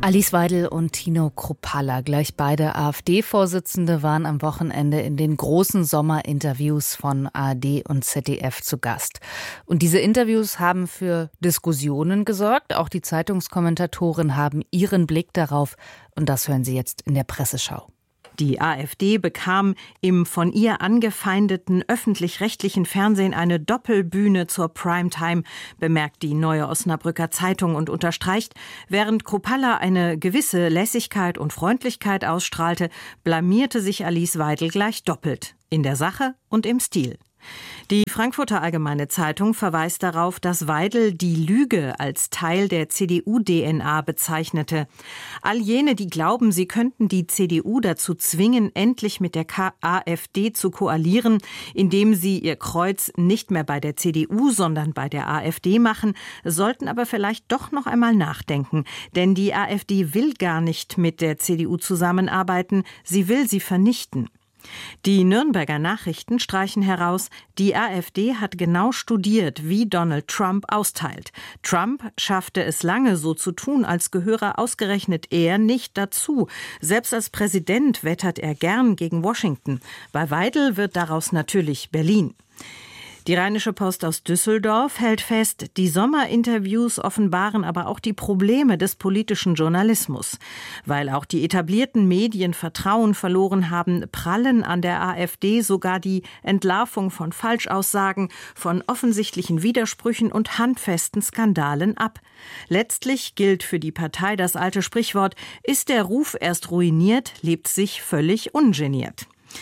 Alice Weidel und Tino Kruppalla, gleich beide AfD-Vorsitzende, waren am Wochenende in den großen Sommerinterviews von ARD und ZDF zu Gast. Und diese Interviews haben für Diskussionen gesorgt. Auch die Zeitungskommentatoren haben ihren Blick darauf. Und das hören Sie jetzt in der Presseschau. Die AfD bekam im von ihr angefeindeten öffentlich-rechtlichen Fernsehen eine Doppelbühne zur Primetime, bemerkt die Neue Osnabrücker Zeitung und unterstreicht, während Kruppalla eine gewisse Lässigkeit und Freundlichkeit ausstrahlte, blamierte sich Alice Weidel gleich doppelt, in der Sache und im Stil. Die Frankfurter Allgemeine Zeitung verweist darauf, dass Weidel die Lüge als Teil der CDU-DNA bezeichnete. All jene, die glauben, sie könnten die CDU dazu zwingen, endlich mit der AfD zu koalieren, indem sie ihr Kreuz nicht mehr bei der CDU, sondern bei der AfD machen, sollten aber vielleicht doch noch einmal nachdenken. Denn die AfD will gar nicht mit der CDU zusammenarbeiten, sie will sie vernichten. Die Nürnberger Nachrichten streichen heraus, die AfD hat genau studiert, wie Donald Trump austeilt. Trump schaffte es lange, so zu tun, als gehöre ausgerechnet er nicht dazu. Selbst als Präsident wettert er gern gegen Washington. Bei Weidel wird daraus natürlich Berlin. Die Rheinische Post aus Düsseldorf hält fest, die Sommerinterviews offenbaren aber auch die Probleme des politischen Journalismus. Weil auch die etablierten Medien Vertrauen verloren haben, prallen an der AfD sogar die Entlarvung von Falschaussagen, von offensichtlichen Widersprüchen und handfesten Skandalen ab. Letztlich gilt für die Partei das alte Sprichwort, ist der Ruf erst ruiniert, lebt sich völlig ungeniert.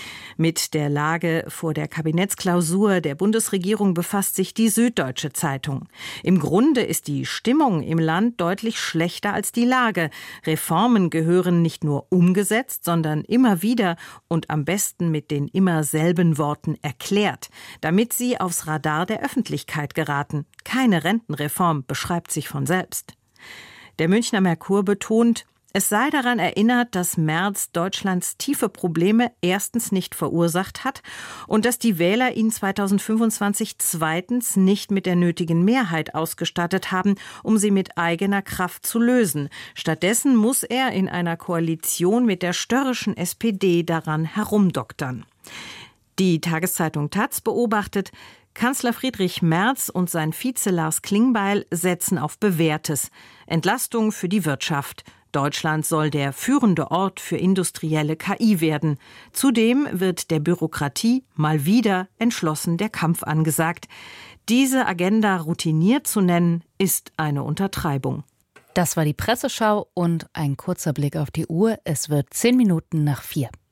Mit der Lage vor der Kabinettsklausur der Bundesregierung befasst sich die Süddeutsche Zeitung. Im Grunde ist die Stimmung im Land deutlich schlechter als die Lage. Reformen gehören nicht nur umgesetzt, sondern immer wieder und am besten mit den immer selben Worten erklärt, damit sie aufs Radar der Öffentlichkeit geraten. Keine Rentenreform beschreibt sich von selbst. Der Münchner Merkur betont, es sei daran erinnert, dass Merz Deutschlands tiefe Probleme erstens nicht verursacht hat und dass die Wähler ihn 2025 zweitens nicht mit der nötigen Mehrheit ausgestattet haben, um sie mit eigener Kraft zu lösen. Stattdessen muss er in einer Koalition mit der störrischen SPD daran herumdoktern. Die Tageszeitung taz beobachtet, Kanzler Friedrich Merz und sein Vize Lars Klingbeil setzen auf Bewährtes. Entlastung für die Wirtschaft. Deutschland soll der führende Ort für industrielle KI werden. Zudem wird der Bürokratie mal wieder entschlossen der Kampf angesagt. Diese Agenda routiniert zu nennen, ist eine Untertreibung. Das war die Presseschau und ein kurzer Blick auf die Uhr. Es wird 4:10.